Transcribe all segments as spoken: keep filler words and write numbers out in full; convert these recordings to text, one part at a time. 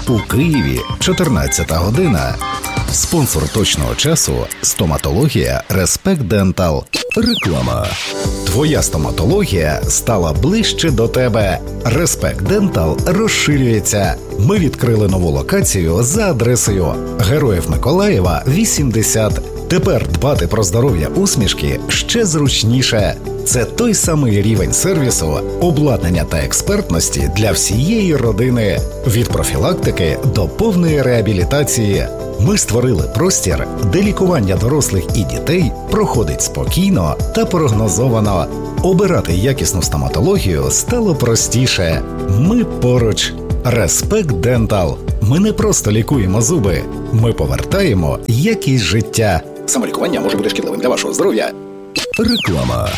У Києві чотирнадцята година. Спонсор точного часу – стоматологія Respect Dental. Реклама. Твоя стоматологія стала ближче до тебе. Respect Dental розширюється. Ми відкрили нову локацію за адресою Героїв Миколаєва, вісімдесят. Тепер дбати про здоров'я усмішки ще зручніше. Це той самий рівень сервісу, обладнання та експертності для всієї родини. Від профілактики до повної реабілітації. Ми створили простір, де лікування дорослих і дітей проходить спокійно та прогнозовано. Обирати якісну стоматологію стало простіше. Ми поруч. Respect Dental. Ми не просто лікуємо зуби. Ми повертаємо якість життя. Самолікування може бути шкідливим для вашого здоров'я. Реклама.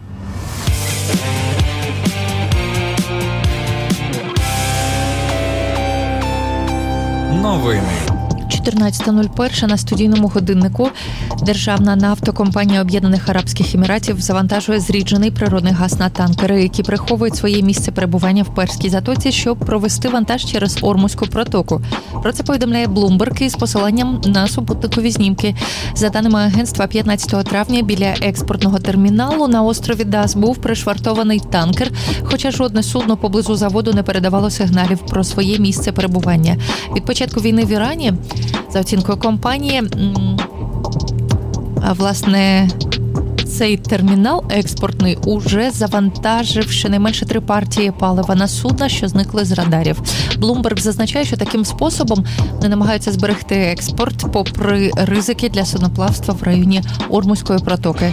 Новини. чотирнадцята нуль один на студійному годиннику. Державна нафтокомпанія Об'єднаних Арабських Еміратів завантажує зріджений природний газ на танкери, які приховують своє місце перебування в Перській затоці, щоб провести вантаж через Ормузьку протоку. Про це повідомляє Bloomberg із посиланням на супутникові знімки. За даними агентства, п'ятнадцятого травня біля експортного терміналу на острові Дас був пришвартований танкер, хоча жодне судно поблизу заводу не передавало сигналів про своє місце перебування. Від початку війни в Ірані, за оцінкою компанії, а власне, цей термінал експортний уже завантажив щонайменше три партії палива на судна, що зникли з радарів. Bloomberg зазначає, що таким способом вони намагаються зберегти експорт попри ризики для судноплавства в районі Ормузької протоки.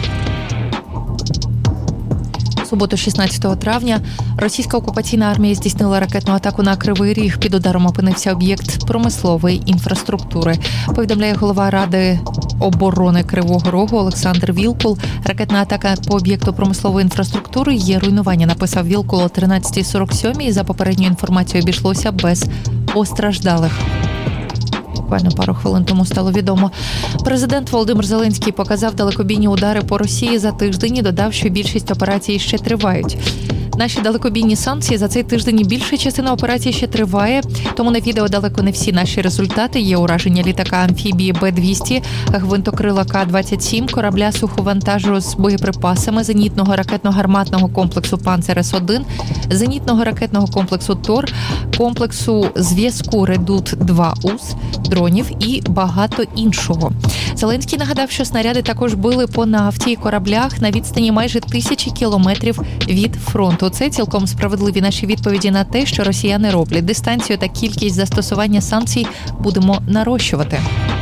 В суботу, шістнадцятого травня, російська окупаційна армія здійснила ракетну атаку на Кривий Ріг. Під ударом опинився об'єкт промислової інфраструктури. Повідомляє голова Ради оборони Кривого Рогу Олександр Вілкул. Ракетна атака по об'єкту промислової інфраструктури є руйнування, написав Вілкул о тринадцятій сорок сім. За попередньою інформацією обійшлося без постраждалих. Буквально пару хвилин тому стало відомо. Президент Володимир Зеленський показав далекобійні удари по Росії за тиждень і додав, що більшість операцій ще тривають. Наші далекобійні санкції за цей тиждень і більша частина операцій ще триває, тому на відео далеко не всі наші результати. Є ураження літака амфібії Б двісті, гвинтокрила К двадцять сім, корабля суховантажу з боєприпасами, зенітного ракетно-гарматного комплексу Панцер С один, зенітного ракетного комплексу Тор, комплексу зв'язку Редут два УС, дронів і багато іншого. Зеленський нагадав, що снаряди також били по нафті і кораблях на відстані майже тисячі кілометрів від фронту. Це цілком справедливі наші відповіді на те, що росіяни роблять. Дистанцію та кількість застосування санкцій будемо нарощувати.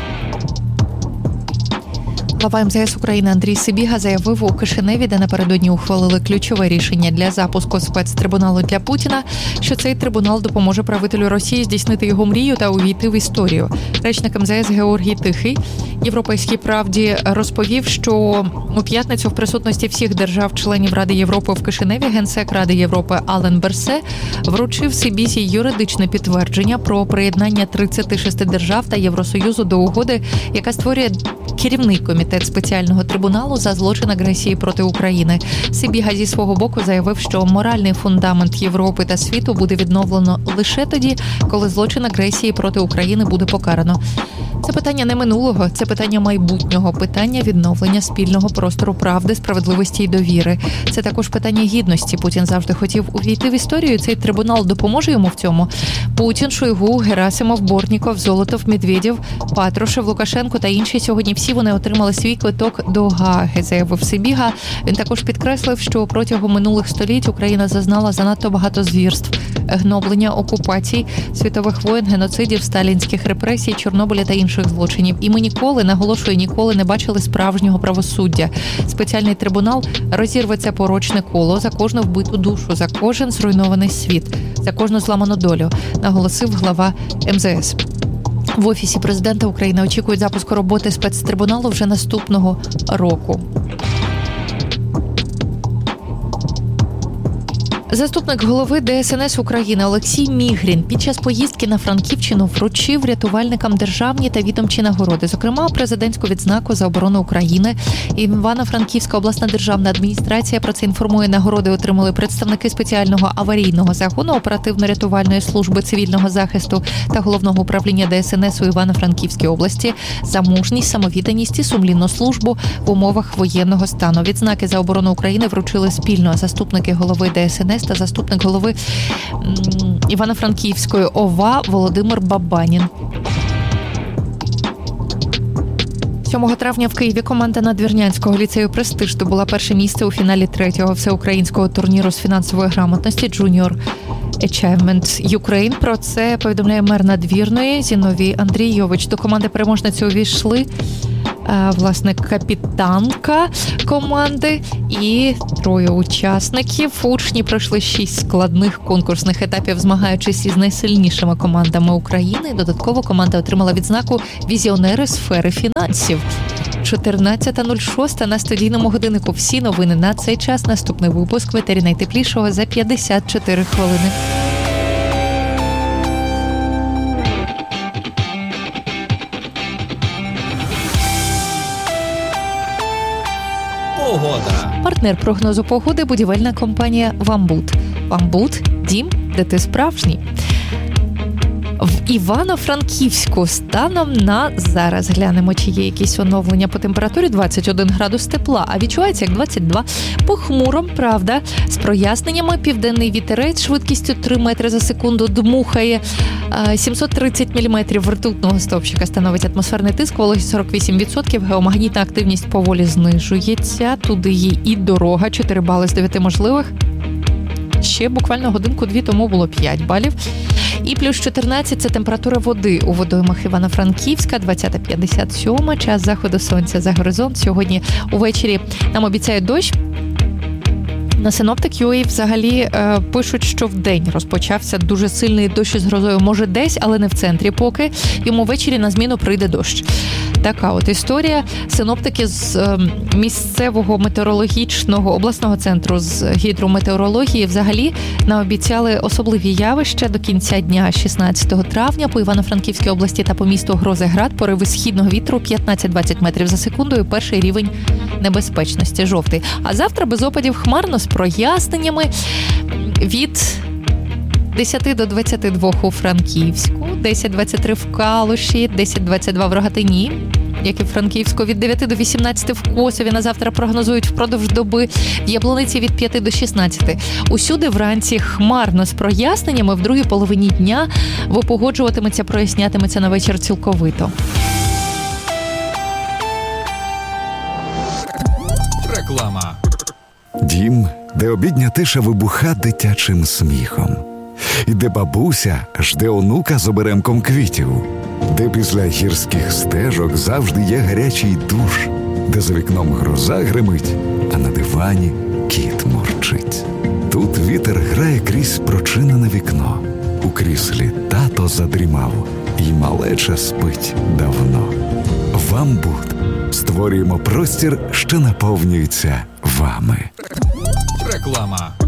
Глава ем зе ес України Андрій Сибіга заявив у Кишиневі, де напередодні ухвалили ключове рішення для запуску спецтрибуналу для Путіна, що цей трибунал допоможе правителю Росії здійснити його мрію та увійти в історію. Речник ем зе ес Георгій Тихий «Європейській правді» розповів, що у п'ятницю в присутності всіх держав-членів Ради Європи в Кишиневі генсек Ради Європи Ален Берсе вручив Сибізі юридичне підтвердження про приєднання тридцяти шести держав та Євросоюзу до угоди, яка створює керівний комітет спеціального трибуналу за злочин агресії проти України. Сибіга зі свого боку заявив, що моральний фундамент Європи та світу буде відновлено лише тоді, коли злочин агресії проти України буде покарано. Це питання не минулого, це питання майбутнього, питання відновлення спільного простору правди, справедливості і довіри. Це також питання гідності. Путін завжди хотів увійти в історію, цей трибунал допоможе йому в цьому. Путін, Шойгу, Герасимов, Бортніков, Золотов, Медведєв, Патрушев, Лукашенко та інші сьогодні всі вони отримали свій квиток до Гааги, заявив Сибіга. Він також підкреслив, що протягом минулих століть Україна зазнала занадто багато звірств, гноблення, окупацій, світових воєн, геноцидів, сталінських репресій, Чорнобиля та інших злочинів. І ми ніколи, наголошую, ніколи не бачили справжнього правосуддя. Спеціальний трибунал розірве це порочне коло за кожну вбиту душу, за кожен зруйнований світ, за кожну зламану долю, наголосив глава ем зе ес. В Офісі президента України очікують запуску роботи спецтрибуналу вже наступного року. Заступник голови Де Ес Ен Ес України Олексій Мігрін під час поїздки на Франківщину вручив рятувальникам державні та відомчі нагороди, зокрема президентську відзнаку за оборону України. Івано-Франківська обласна державна адміністрація про це інформує. Нагороди отримали представники спеціального аварійного загону оперативно-рятувальної служби цивільного захисту та головного управління Де Ес Ен Ес у Івано-Франківській області за мужність, самовідданість і сумлінну службу в умовах воєнного стану. Відзнаки за оборону України вручили спільно заступники голови Де Ес Ен Ес та заступник голови Івано-Франківської О В А Володимир Бабанін. сьомого травня в Києві команда Надвірнянського ліцею «Престиж» здобула перше місце у фіналі третього всеукраїнського турніру з фінансової грамотності Junior Achievement Ukraine. Про це повідомляє мер Надвірної Зіновій Андрійович. До команди переможниці увійшли власне капітанка команди і троє учасників. Учні пройшли шість складних конкурсних етапів, змагаючись із найсильнішими командами України. Додатково команда отримала відзнаку «Візіонери сфери фінансів». чотирнадцята нуль шість на студійному годиннику. Всі новини на цей час. Наступний випуск в етері найтеплішого за п'ятдесят чотири хвилини. Погода. Партнер прогнозу погоди – будівельна компанія «Вамбут». «Вамбут» – дім, де ти справжній. В Івано-Франківську станом на зараз глянемо, чи є якісь оновлення по температурі. двадцять один градус тепла, а відчувається як двадцять два. Похмуро, правда, з проясненнями. Південний вітерець швидкістю три метри за секунду дмухає. сімсот тридцять міліметрів ртутного стовпчика становить атмосферний тиск, вологість сорок вісім відсотків, геомагнітна активність поволі знижується. Туди є і дорога, чотири бали з дев'яти можливих. Ще буквально годинку-дві тому було п'ять балів. І плюс чотирнадцять – це температура води у водоймах Івано-Франківська, двадцята п'ятдесят сьома, час заходу сонця за горизонт. Сьогодні увечері нам обіцяють дощ. На Синоптик точка ю а взагалі е, пишуть, що вдень розпочався дуже сильний дощ із грозою. Може десь, але не в центрі поки. Йому ввечері на зміну прийде дощ. Така от історія. Синоптики з е, місцевого метеорологічного обласного центру з гідрометеорології взагалі наобіцяли особливі явища до кінця дня шістнадцятого травня по Івано-Франківській області та по місту грози град, пориви східного вітру п'ятнадцять-двадцять метрів за секунду і перший рівень небезпечності – жовтий. А завтра без опадів, хмарно з проясненнями від десять до двадцяти двох у Франківську, десять двадцять три в Калуші, десять двадцять два в Рогатині, як і в Франківську, від дев'яти до вісімнадцяти в Косові на завтра прогнозують впродовж доби, в Яблуниці від п'яти до шістнадцяти. Усюди вранці хмарно з проясненнями, в другій половині дня випогоджуватиметься, прояснятиметься на вечір цілковито. Реклама. Дім, де обідня тиша вибуха дитячим сміхом. І де бабуся жде онука з оберемком квітів. Де після гірських стежок завжди є гарячий душ. Де за вікном гроза гримить, а на дивані кіт мурчить. Тут вітер грає крізь прочинене вікно. У кріслі тато задрімав, і малеча спить давно. Вамбут. Створюємо простір, що наповнюється вами. Реклама.